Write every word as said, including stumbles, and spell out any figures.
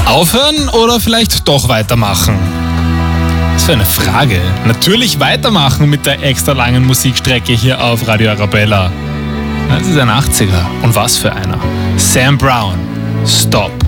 Aufhören oder vielleicht doch weitermachen? Was für eine Frage. Natürlich weitermachen mit der extra langen Musikstrecke hier auf Radio Arabella. Das ist ein achtziger. Und was für einer. Sam Brown. Stop.